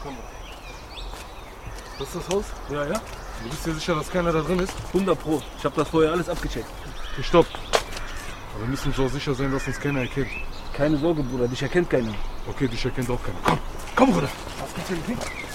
Kamera. Das ist das Haus? Ja, ja. Du bist dir sicher, dass keiner da drin ist? 100 Pro. Ich habe das vorher alles abgecheckt. Okay, stopp. Aber wir müssen so sicher sein, dass uns keiner erkennt. Keine Sorge, Bruder, dich erkennt keiner. Okay, dich erkennt auch keiner. Komm, Bruder. Was gibt's denn?